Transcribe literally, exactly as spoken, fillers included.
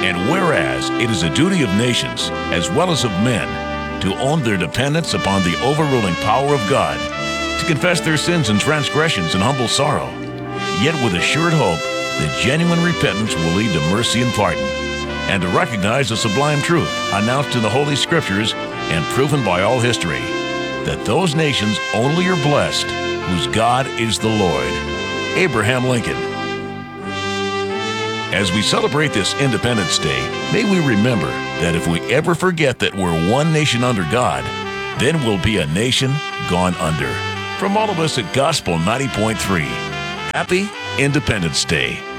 And whereas it is a duty of nations, as well as of men, to own their dependence upon the overruling power of God, to confess their sins and transgressions in humble sorrow, yet with assured hope that genuine repentance will lead to mercy and pardon, and to recognize the sublime truth announced in the Holy Scriptures and proven by all history, that those nations only are blessed whose God is the Lord. Abraham Lincoln. As we celebrate this Independence Day, may we remember that if we ever forget that we're one nation under God, then we'll be a nation gone under. From all of us at Gospel ninety point three, Happy Independence Day.